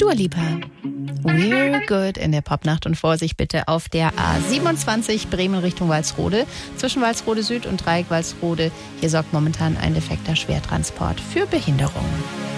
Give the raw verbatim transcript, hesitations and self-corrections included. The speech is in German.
Dua Lipa. We're good in der Popnacht und Vorsicht bitte auf der A siebenundzwanzig Bremen Richtung Walsrode. Zwischen Walsrode Süd und Dreieck Walsrode. Hier sorgt momentan ein defekter Schwertransport für Behinderungen.